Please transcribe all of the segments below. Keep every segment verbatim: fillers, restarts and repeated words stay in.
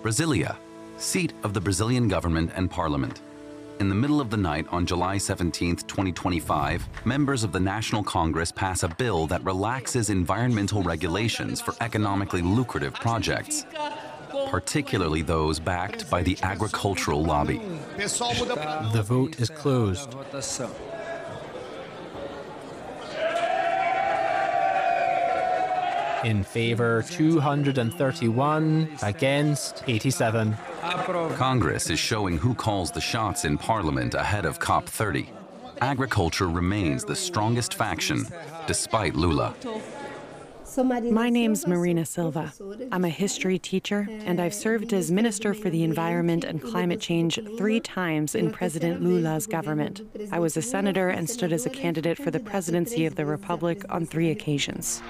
Brasilia, seat of the Brazilian government and parliament. In the middle of the night on July seventeenth, twenty twenty-five, members of the National Congress pass a bill that relaxes environmental regulations for economically lucrative projects, particularly those backed by the agricultural lobby. The vote is closed. In favor, two hundred thirty-one, against, eighty-seven. Congress is showing who calls the shots in Parliament ahead of COP thirty. Agriculture remains the strongest faction, despite Lula. My name's Marina Silva. I'm a history teacher, and I've served as Minister for the Environment and Climate Change three times in President Lula's government. I was a senator and stood as a candidate for the presidency of the Republic on three occasions.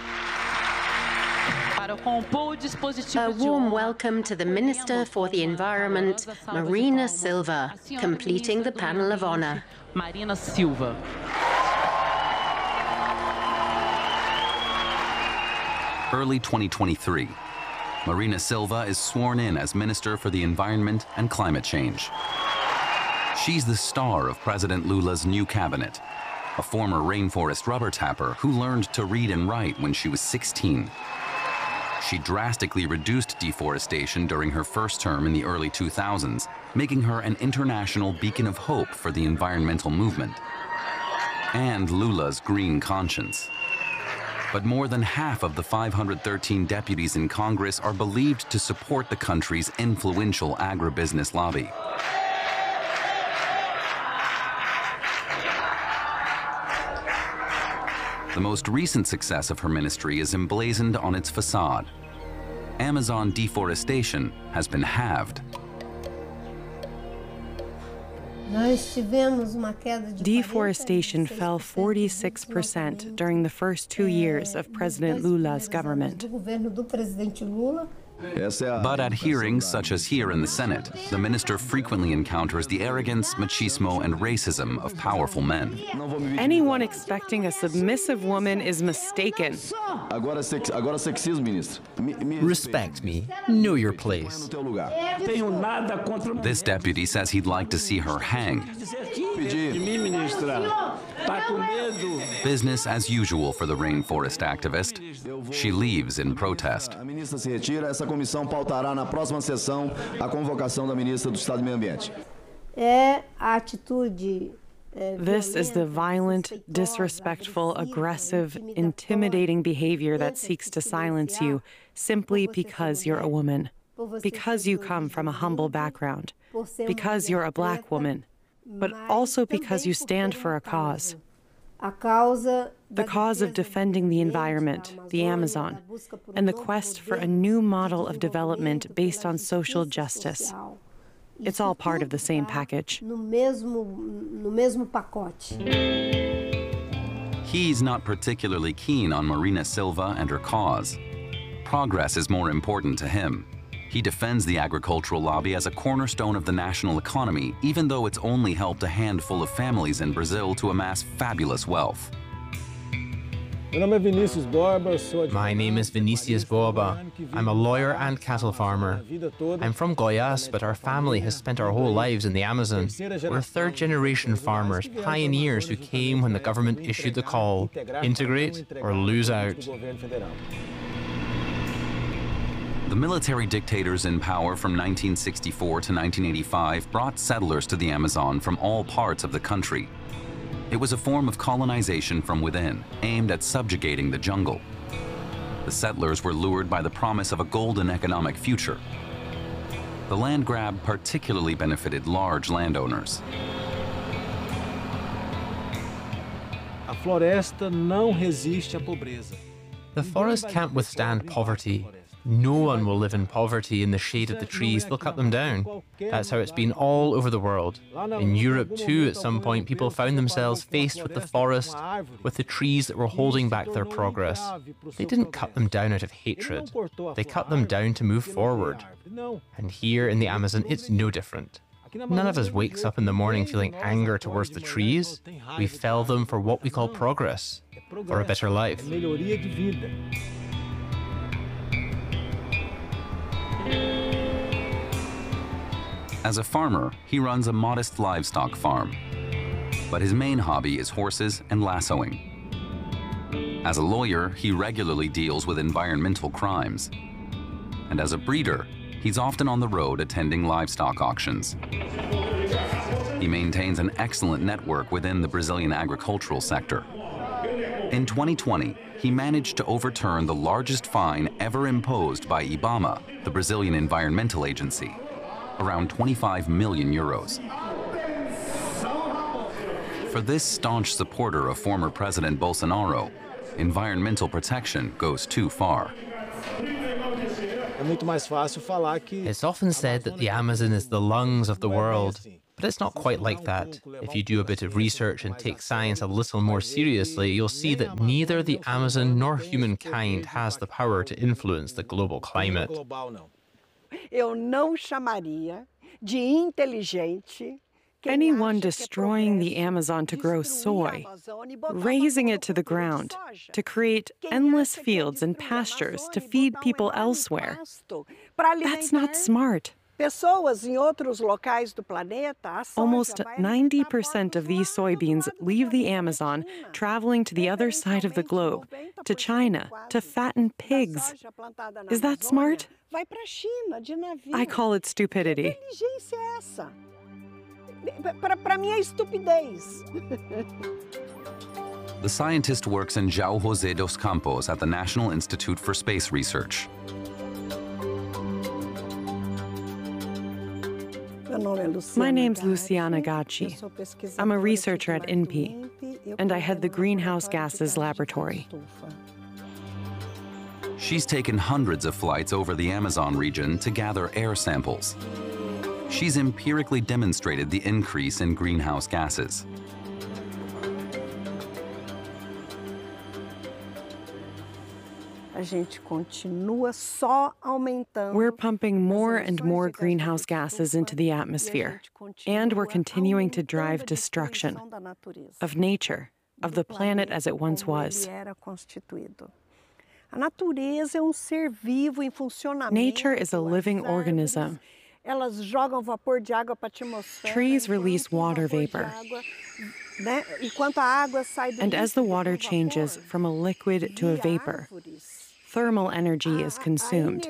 A warm welcome to the Minister for the Environment, Marina Silva, completing the panel of honor. Marina Silva. Early twenty twenty-three, Marina Silva is sworn in as Minister for the Environment and Climate Change. She's the star of President Lula's new cabinet, a former rainforest rubber tapper who learned to read and write when she was sixteen. She drastically reduced deforestation during her first term in the early two thousands, making her an international beacon of hope for the environmental movement and Lula's green conscience. But more than half of the five hundred thirteen deputies in Congress are believed to support the country's influential agribusiness lobby. The most recent success of her ministry is emblazoned on its facade. Amazon deforestation has been halved. Deforestation fell forty-six percent during the first two years of President Lula's government. But at hearings such as here in the Senate, the minister frequently encounters the arrogance, machismo, and racism of powerful men. Anyone expecting a submissive woman is mistaken. Respect me. Know your place. This deputy says he'd like to see her hanged. Business as usual for the rainforest activist. She leaves in protest. Comissão pautará na próxima sessão a convocação da ministra do Estado do Meio Ambiente. This is the violent, disrespectful, aggressive, intimidating behavior that seeks to silence you simply because you're a woman, because you come from a humble background, because you're a black woman, but also because you stand for a cause. The cause of defending the environment, the Amazon, and the quest for a new model of development based on social justice. It's all part of the same package. He's not particularly keen on Marina Silva and her cause. Progress is more important to him. He defends the agricultural lobby as a cornerstone of the national economy, even though it's only helped a handful of families in Brazil to amass fabulous wealth. My name is Vinicius Borba. I'm a lawyer and cattle farmer. I'm from Goiás, but our family has spent our whole lives in the Amazon. We're third-generation farmers, pioneers who came when the government issued the call, integrate or lose out. The military dictators in power from nineteen sixty-four to nineteen eighty-five brought settlers to the Amazon from all parts of the country. It was a form of colonization from within, aimed at subjugating the jungle. The settlers were lured by the promise of a golden economic future. The land grab particularly benefited large landowners. The forest can't withstand poverty. No one will live in poverty in the shade of the trees. They'll cut them down. That's how it's been all over the world. In Europe, too, at some point, people found themselves faced with the forest, with the trees that were holding back their progress. They didn't cut them down out of hatred. They cut them down to move forward. And here in the Amazon, it's no different. None of us wakes up in the morning feeling anger towards the trees. We fell them for what we call progress, for a better life. As a farmer, he runs a modest livestock farm. But his main hobby is horses and lassoing. As a lawyer, he regularly deals with environmental crimes. And as a breeder, he's often on the road attending livestock auctions. He maintains an excellent network within the Brazilian agricultural sector. In twenty twenty, he managed to overturn the largest fine ever imposed by IBAMA, the Brazilian Environmental Agency, around twenty-five million euros. For this staunch supporter of former President Bolsonaro, environmental protection goes too far. It's often said that the Amazon is the lungs of the world, but it's not quite like that. If you do a bit of research and take science a little more seriously, you'll see that neither the Amazon nor humankind has the power to influence the global climate. Eu não chamaria de inteligente anyone destroying the Amazon to grow soy, razing it to the ground, to create endless fields and pastures to feed people elsewhere. That's not smart. Almost ninety percent of these soybeans leave the Amazon, traveling to the other side of the globe, to China, to fatten pigs. Is that smart? I call it stupidity. The scientist works in João José dos Campos at the National Institute for Space Research. My name's Luciana Gacci. I'm a researcher at I N P E, and I head the Greenhouse Gases Laboratory. She's taken hundreds of flights over the Amazon region to gather air samples. She's empirically demonstrated the increase in greenhouse gases. We're pumping more and more greenhouse gases into the atmosphere, and we're continuing to drive destruction of nature, of the planet as it once was. Nature is a living organism. Trees release water vapor. And as the water changes from a liquid to a vapor, thermal energy is consumed.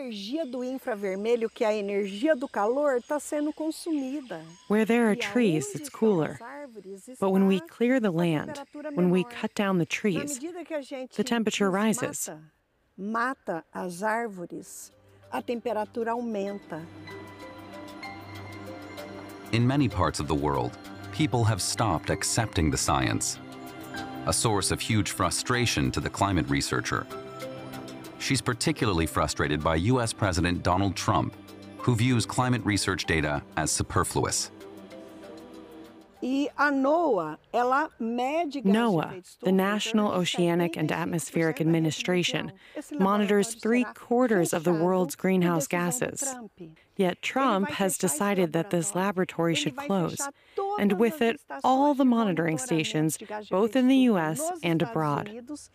Where there are trees, it's cooler. But when we clear the land, when we cut down the trees, the temperature rises. Mata as árvores, a temperatura aumenta. In many parts of the world, people have stopped accepting the science, a source of huge frustration to the climate researcher. She's particularly frustrated by U S President Donald Trump, who views climate research data as superfluous. NOAA, the National Oceanic and Atmospheric Administration, monitors three quarters of the world's greenhouse gases. Yet Trump has decided that this laboratory should close, and with it, all the monitoring stations, both in the U S and abroad.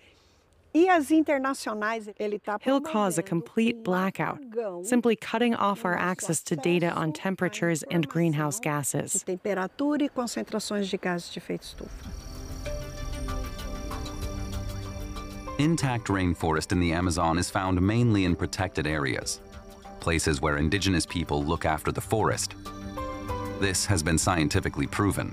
He'll cause a complete blackout, simply cutting off our access to data on temperatures and greenhouse gases. Intact rainforest in the Amazon is found mainly in protected areas, places where indigenous people look after the forest. This has been scientifically proven.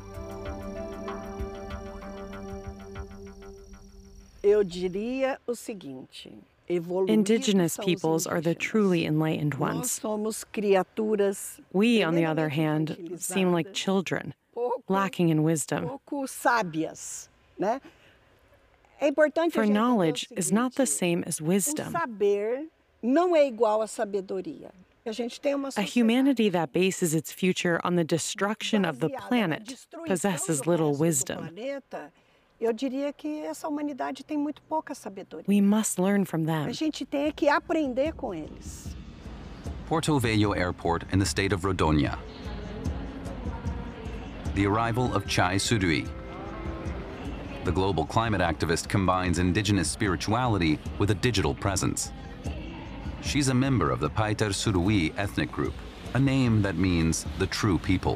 Indigenous peoples are the truly enlightened ones. We, on the other hand, seem like children, lacking in wisdom. For knowledge is not the same as wisdom. A humanity that bases its future on the destruction of the planet possesses little wisdom. We must learn from them. Porto Velho Airport in the state of Rondônia. The arrival of Chai Surui. The global climate activist combines indigenous spirituality with a digital presence. She's a member of the Paiter Surui ethnic group, a name that means the true people.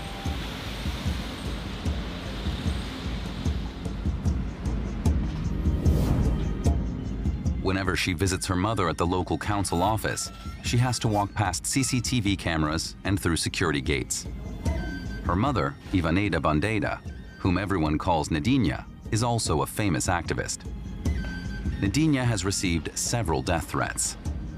Whenever she visits her mother at the local council office, she has to walk past C C T V cameras and through security gates. Her mother, Ivaneda Bandeira, whom everyone calls Nadinha, is also a famous activist. Nadinha has received several death threats.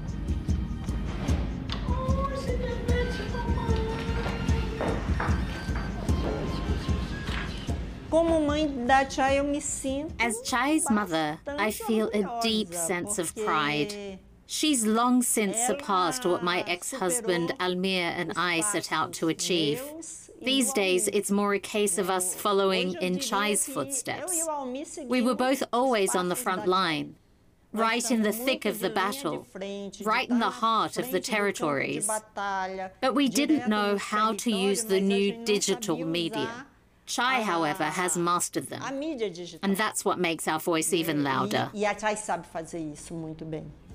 As Chai's mother, I feel a deep sense of pride. She's long since surpassed what my ex-husband Almir and I set out to achieve. These days, it's more a case of us following in Chai's footsteps. We were both always on the front line, right in the thick of the battle, right in the heart of the territories. But we didn't know how to use the new digital media. Chai, however, has mastered them, and that's what makes our voice even louder.